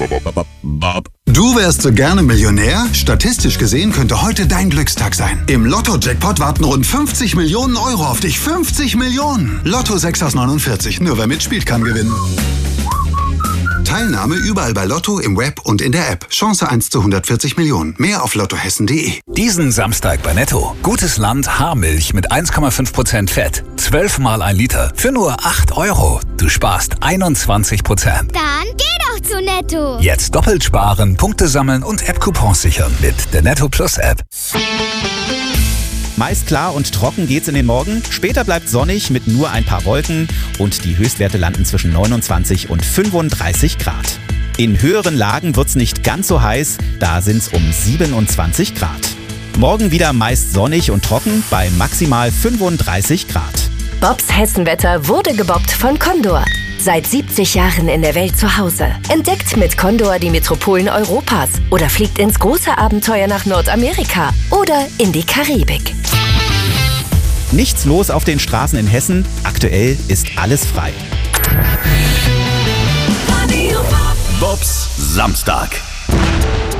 Du wärst so gerne Millionär? Statistisch gesehen könnte heute dein Glückstag sein. Im Lotto-Jackpot warten rund 50 Millionen Euro auf dich. 50 Millionen! Lotto 6 aus 49. Nur wer mitspielt, kann gewinnen. Teilnahme überall bei Lotto, im Web und in der App. Chance 1 zu 140 Millionen. Mehr auf lottohessen.de. Diesen Samstag bei Netto. Gutes Land Haarmilch mit 1,5% Fett. 12 mal 1 Liter für nur 8 €. Du sparst 21%. Dann geh doch zu Netto. Jetzt doppelt sparen, Punkte sammeln und App-Coupons sichern mit der Netto Plus App. Meist klar und trocken geht's in den Morgen. Später bleibt sonnig mit nur ein paar Wolken und die Höchstwerte landen zwischen 29 und 35 Grad. In höheren Lagen wird's nicht ganz so heiß, da sind's um 27 Grad. Morgen wieder meist sonnig und trocken bei maximal 35 Grad. Bobs Hessenwetter wurde gebobbt von Condor. Seit 70 Jahren in der Welt zu Hause. Entdeckt mit Condor die Metropolen Europas oder fliegt ins große Abenteuer nach Nordamerika oder in die Karibik. Nichts los auf den Straßen in Hessen. Aktuell ist alles frei. Bobs Samstag.